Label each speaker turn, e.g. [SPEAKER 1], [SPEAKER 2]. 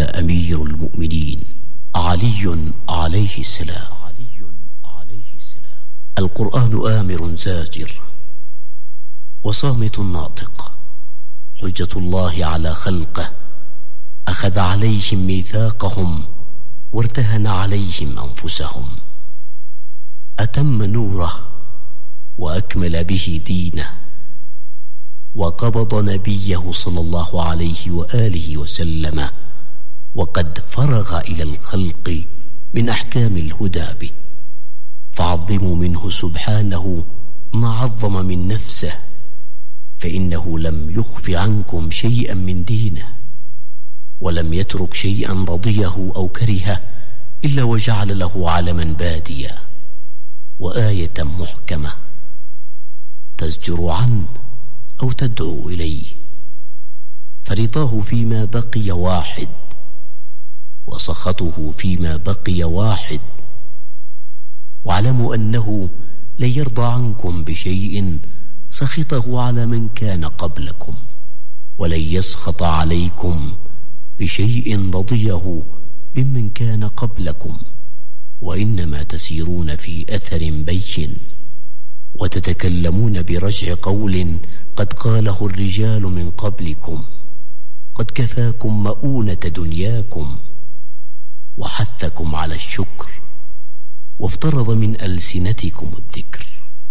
[SPEAKER 1] أمير المؤمنين علي عليه السلام. القرآن آمر زاجر وصامت ناطق، حجة الله على خلقه، أخذ عليهم ميثاقهم وارتهن عليهم أنفسهم، أتم نوره وأكمل به دينه، وقبض نبيه صلى الله عليه وآله وسلم وقد فرغ إلى الخلق من أحكام الهدى به، فعظموا منه سبحانه ما عظم من نفسه، فإنه لم يخف عنكم شيئا من دينه، ولم يترك شيئا رضيه أو كرهه إلا وجعل له علما باديا وآية محكمة تزجر عنه أو تدعو إليه، فرضاه فيما بقي واحد وسخطه فيما بقي واحد. واعلموا أنه لن يرضى عنكم بشيء سخطه على من كان قبلكم، ولن يسخط عليكم بشيء رضيه ممن كان قبلكم، وإنما تسيرون في أثر بين وتتكلمون برجع قول قد قاله الرجال من قبلكم، قد كفاكم مؤونة دنياكم وحثكم على الشكر، وافترض من ألسنتكم الذكر،